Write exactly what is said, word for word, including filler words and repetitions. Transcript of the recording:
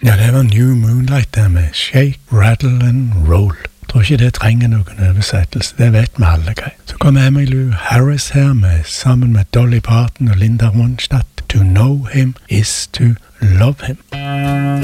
Ja, det var New Moonlight der med Shake, Rattle and Roll. Jeg tror ikke det trenger noen oversettelse, det vet vi alle greit. Så kommer Emmylou Harris her med, sammen med Dolly Parton og Linda Ronstadt. To know him is to love him.